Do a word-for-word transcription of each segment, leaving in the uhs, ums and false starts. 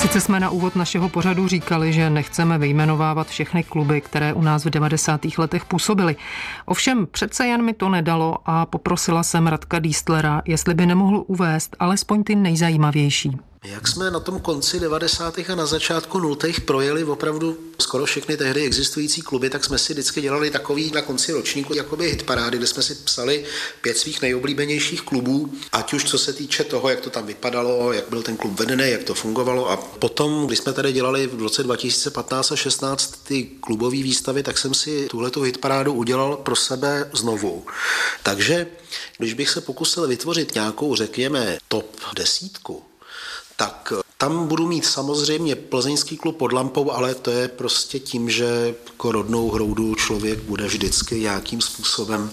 Sice jsme na úvod našeho pořadu říkali, že nechceme vyjmenovávat všechny kluby, které u nás v devadesátých letech působily. Ovšem přece jen mi to nedalo a poprosila jsem Radka Diestlera, jestli by nemohl uvést alespoň ty nejzajímavější. Jak jsme na tom konci devadesátých a na začátku nultých projeli opravdu skoro všechny tehdy existující kluby, tak jsme si vždycky dělali takový na konci ročníku jakoby hitparády, kde jsme si psali pět svých nejoblíbenějších klubů, ať už co se týče toho, jak to tam vypadalo, jak byl ten klub vedený, jak to fungovalo. A potom, když jsme tady dělali v roce dva tisíce patnáct a šestnáct ty klubové výstavy, tak jsem si tuhletu hitparádu udělal pro sebe znovu. Takže když bych se pokusil vytvořit nějakou, řekněme, top desítku, tak tam budu mít samozřejmě plzeňský klub pod lampou, ale to je prostě tím, že jako rodnou hroudu člověk bude vždycky nějakým způsobem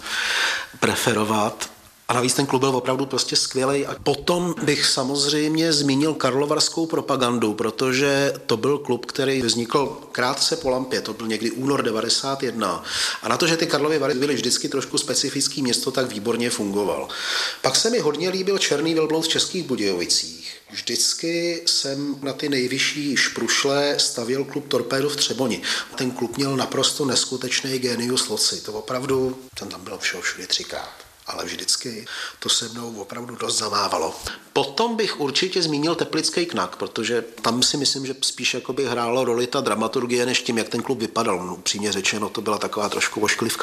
preferovat. A navíc ten klub byl opravdu prostě skvělej. A potom bych samozřejmě zmínil karlovarskou propagandu, protože to byl klub, který vznikl krátce po lampě, to byl někdy únor devadesát jedna. A na to, že ty Karlovy Vary byly vždycky trošku specifický město, tak výborně fungoval. Pak se mi hodně líbil Černý velbloud v Českých Budějovicích. Vždycky jsem na ty nejvyšší šprušle stavěl klub Torpédo v Třeboni. Ten klub měl naprosto neskutečný genius loci. To opravdu, ten tam byl všeho všude třikrát. Ale vždycky to se mnou opravdu dost zamávalo. Potom bych určitě zmínil Teplický Knak, protože tam si myslím, že spíš jakoby hrálo roli ta dramaturgie, než tím, jak ten klub vypadal. No, upřímně řečeno, to byla taková trošku ošklivka.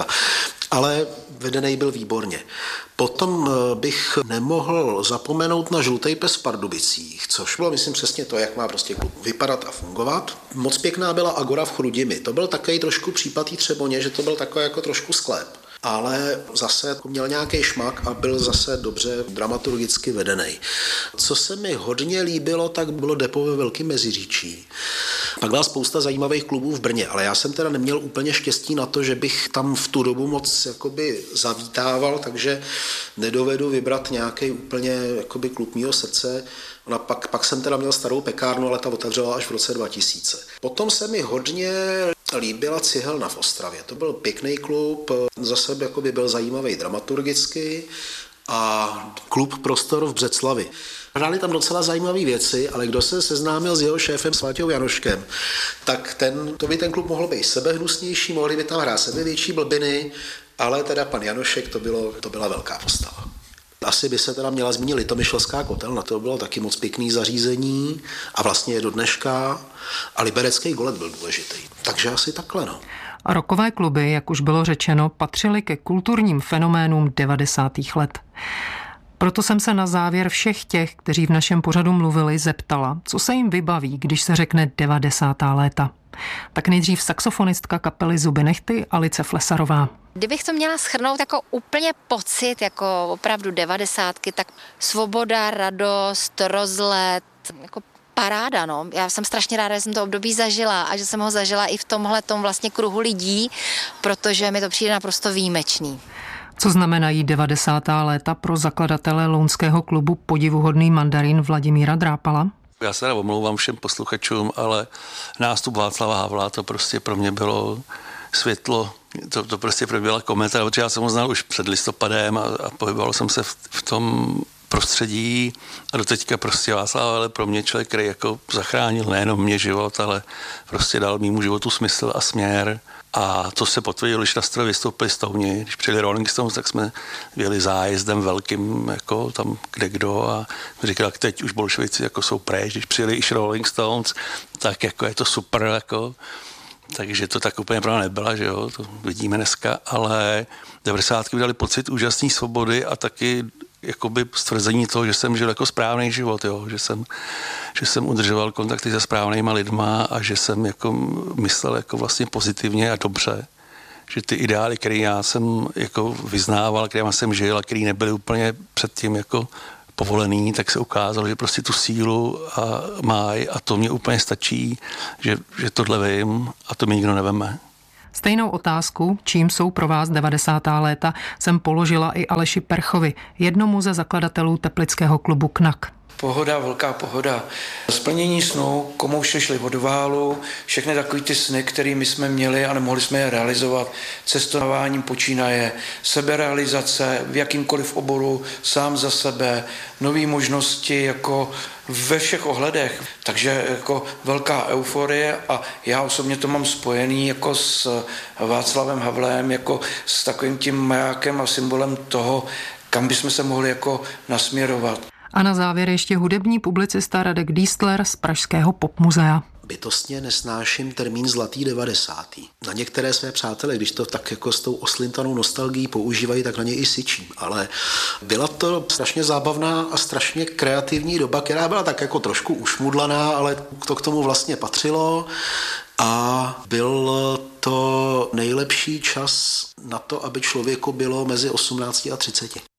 Ale vedený byl výborně. Potom bych nemohl zapomenout na Žlutej pes v Pardubicích, což bylo, myslím, přesně to, jak má prostě klub vypadat a fungovat. Moc pěkná byla Agora v Chrudimi. To byl takový trošku případ tý Třeboně, že to byl takový jako trošku sklep. Ale zase měl nějaký šmak a byl zase dobře dramaturgicky vedený. Co se mi hodně líbilo, tak bylo depo ve Velkém Meziříčí. Pak byla spousta zajímavých klubů v Brně, ale já jsem teda neměl úplně štěstí na to, že bych tam v tu dobu moc jakoby zavítával, takže nedovedu vybrat nějaký úplně jakoby klub mýho srdce. No pak, pak jsem teda měl starou pekárnu, ale ta otevřela až v roce dva tisíce. Potom se mi hodně líbila Cihelna v Ostravě. To byl pěkný klub, zase jakoby byl zajímavý dramaturgicky a klub Prostor v Břeclavi. Hráli tam docela zajímavé věci, ale kdo se seznámil s jeho šéfem s Váťou Janoškem, tak ten, to by ten klub mohl být sebehnusnější, mohli by tam hrát sebevětší blbiny, ale teda pan Janošek, to, bylo, to byla velká postava. Asi by se teda měla zmínit Litomyšlská kotelna, to bylo taky moc pěkný zařízení a vlastně je do dneška a Liberecký Golet byl důležitý. Takže asi takhle, no. A rockové kluby, jak už bylo řečeno, patřily ke kulturním fenoménům devadesátých let. Proto jsem se na závěr všech těch, kteří v našem pořadu mluvili, zeptala, co se jim vybaví, když se řekne devadesátá léta. Tak nejdřív saxofonistka kapely Zuby nehty Alice Flesarová. Kdybych to měla shrnout jako úplně pocit, jako opravdu devadesátky, tak svoboda, radost, rozlet, jako paráda, no. Já jsem strašně ráda, že jsem to období zažila a že jsem ho zažila i v tomhletom vlastně kruhu lidí, protože mi to přijde naprosto výjimečný. Co znamenají devadesátá léta pro zakladatele lounského klubu Podivuhodný mandarin Vladimíra Drápala? Já se omlouvám všem posluchačům, ale nástup Václava Havla, to prostě pro mě bylo světlo, to, to prostě pro mě byla kometa, protože já jsem ho znal už před listopadem a, a pohyboval jsem se v, v tom prostředí a doteďka prostě Václav Havel pro mě člověk, který jako zachránil nejenom mě život, ale prostě dal mýmu životu smysl a směr. A to se potvrdilo, když na stroji vystoupili Stouni. Když přijeli Rolling Stones, tak jsme jeli zájezdem velkým, jako tam kde kdo a říkali, jak teď už bolševici jako jsou pryč, když přijeli i Rolling Stones, tak jako je to super, jako. Takže to tak úplně pravda nebyla, že jo, to vidíme dneska, ale devadesátky mi dali pocit úžasné svobody a taky jakoby stvrzení toho, že jsem žil jako správný život, jo, že jsem, že jsem udržoval kontakty se správnýma lidma a že jsem jako myslel jako vlastně pozitivně a dobře, že ty ideály, které já jsem jako vyznával, které jsem žil a které nebyly úplně předtím jako povolený, tak se ukázalo, že prostě tu sílu a máj a to mě úplně stačí, že, že tohle vím a to mi nikdo neveme. Stejnou otázku, čím jsou pro vás devadesátá léta, jsem položila i Aleši Perchovi, jednomu ze zakladatelů teplického klubu Knak. pohoda, velká pohoda. Splnění snů, komouše šli od válu, všechny takový ty sny, které my jsme měli a nemohli jsme je realizovat. Cestováním počínaje, seberealizace v jakýmkoliv oboru, sám za sebe, nové možnosti jako ve všech ohledech. Takže jako velká euforie a já osobně to mám spojený jako s Václavem Havlem, jako s takovým tím majákem a symbolem toho, kam bychom se mohli jako nasměrovat. A na závěr ještě hudební publicista Radek Dístler z Pražského popmuzea. Bytostně nesnáším termín zlatý devadesátý. Na některé své přátele, když to tak jako s tou oslintanou nostalgií používají, tak na ně i syčím. Ale byla to strašně zábavná a strašně kreativní doba, která byla tak jako trošku ušmudlaná, ale to k tomu vlastně patřilo. A byl to nejlepší čas na to, aby člověku bylo mezi osmnácti a třiceti.